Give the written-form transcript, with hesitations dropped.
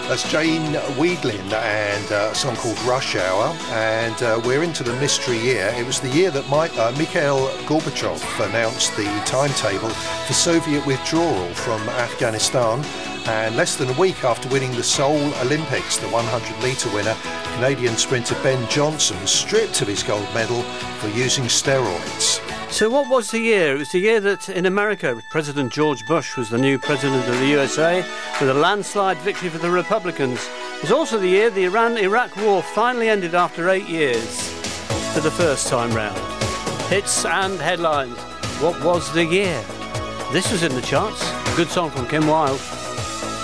That's Jane Wiedlin and a song called Rush Hour, and we're into the mystery year. It was the year that Mikhail Gorbachev announced the timetable for Soviet withdrawal from Afghanistan, and less than a week after winning the Seoul Olympics, the 100-metre winner, Canadian sprinter Ben Johnson, was stripped of his gold medal for using steroids. So what was the year? It was the year that in America President George Bush was the new president of the USA with a landslide victory for the Republicans. It was also the year the Iran-Iraq war finally ended after 8 years for the first time round. Hits and headlines. What was the year? This was in the charts. A good song from Kim Wilde.